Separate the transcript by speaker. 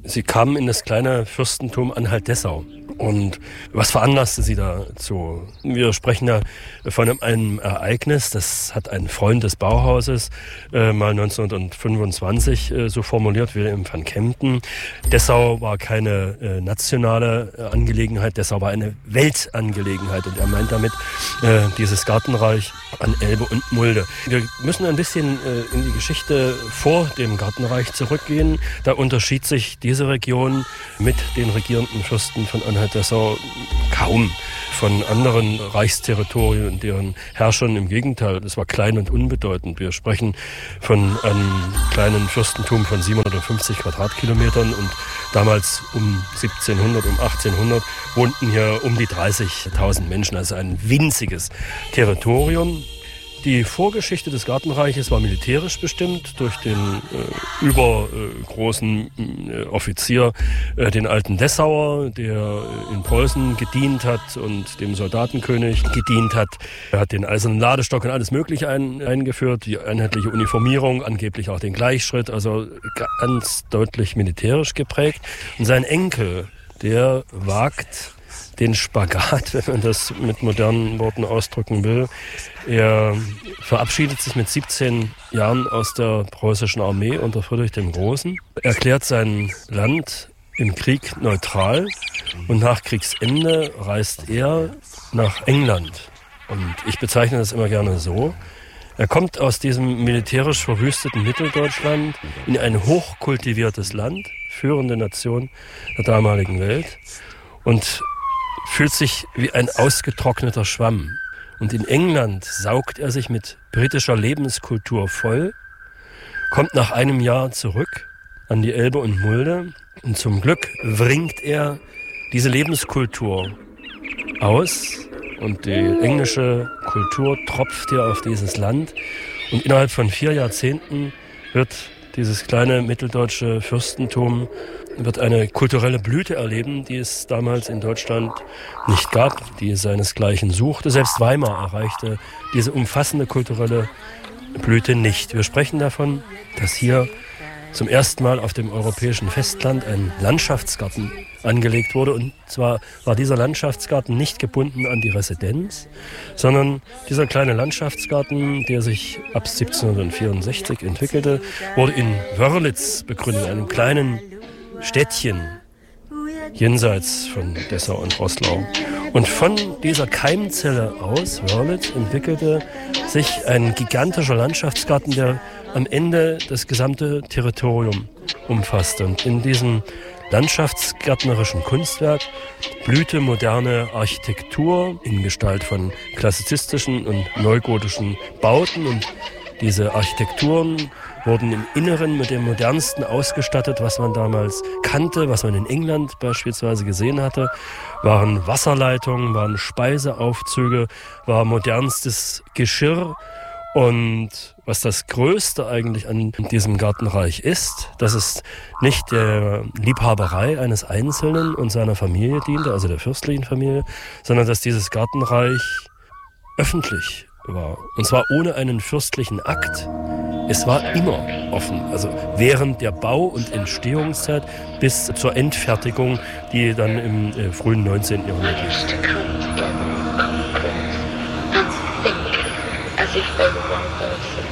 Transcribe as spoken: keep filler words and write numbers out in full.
Speaker 1: Sie kamen in das kleine Fürstentum Anhalt-Dessau. Und was veranlasste sie dazu? Wir sprechen da von einem Ereignis, das hat ein Freund des Bauhauses äh, mal neunzehnhundertfünfundzwanzig äh, so formuliert, Wilhelm van Kempen. Dessau war keine äh, nationale äh, Angelegenheit, Dessau war eine Weltangelegenheit. Und er meint damit äh, dieses Gartenreich an Elbe und Mulde. Wir müssen ein bisschen äh, in die Geschichte vor dem Gartenreich zurückgehen. Da unterschied sich diese Region mit den regierenden Fürsten von Anhalt-Dessau kaum von anderen Reichsterritorien und deren Herrschern. Im Gegenteil, das war klein und unbedeutend. Wir sprechen von einem kleinen Fürstentum von siebenhundertfünfzig Quadratkilometern und damals um siebzehnhundert, um achtzehnhundert wohnten hier um die dreißigtausend Menschen, also ein winziges Territorium. Die Vorgeschichte des Gartenreiches war militärisch bestimmt durch den äh, übergroßen äh, Offizier, äh, den alten Dessauer, der äh, in Preußen gedient hat und dem Soldatenkönig gedient hat. Er hat den eisernen Ladestock und alles Mögliche ein, eingeführt, die einheitliche Uniformierung, angeblich auch den Gleichschritt, also ganz deutlich militärisch geprägt. Und sein Enkel, der wagt den Spagat, wenn man das mit modernen Worten ausdrücken will. Er verabschiedet sich mit siebzehn Jahren aus der preußischen Armee unter Friedrich dem Großen, erklärt sein Land im Krieg neutral und nach Kriegsende reist er nach England. Und ich bezeichne das immer gerne so. Er kommt aus diesem militärisch verwüsteten Mitteldeutschland in ein hochkultiviertes Land, führende Nation der damaligen Welt, und fühlt sich wie ein ausgetrockneter Schwamm. Und in England saugt er sich mit britischer Lebenskultur voll, kommt nach einem Jahr zurück an die Elbe und Mulde und zum Glück wringt er diese Lebenskultur aus und die englische Kultur tropft hier auf dieses Land und innerhalb von vier Jahrzehnten wird dieses kleine mitteldeutsche Fürstentum wird eine kulturelle Blüte erleben, die es damals in Deutschland nicht gab, die seinesgleichen suchte. Selbst Weimar erreichte diese umfassende kulturelle Blüte nicht. Wir sprechen davon, dass hier zum ersten Mal auf dem europäischen Festland ein Landschaftsgarten angelegt wurde. Und zwar war dieser Landschaftsgarten nicht gebunden an die Residenz, sondern dieser kleine Landschaftsgarten, der sich ab siebzehnhundertvierundsechzig entwickelte, wurde in Wörlitz begründet, einem kleinen Städtchen jenseits von Dessau und Roßlau. Und von dieser Keimzelle aus, Wörlitz, entwickelte sich ein gigantischer Landschaftsgarten, der am Ende das gesamte Territorium umfasste. Und in diesem landschaftsgärtnerischen Kunstwerk blühte moderne Architektur in Gestalt von klassizistischen und neugotischen Bauten. Und diese Architekturen wurden im Inneren mit dem Modernsten ausgestattet, was man damals kannte, was man in England beispielsweise gesehen hatte. Waren Wasserleitungen, waren Speiseaufzüge, war modernstes Geschirr. Und was das Größte eigentlich an diesem Gartenreich ist, dass es nicht der Liebhaberei eines Einzelnen und seiner Familie diente, also der fürstlichen Familie, sondern dass dieses Gartenreich öffentlich war. Und zwar ohne einen fürstlichen Akt. Es war immer offen, also während der Bau- und Entstehungszeit bis zur Endfertigung, die dann im äh, frühen neunzehnten Jahrhundert liegt.
Speaker 2: As if they were one person.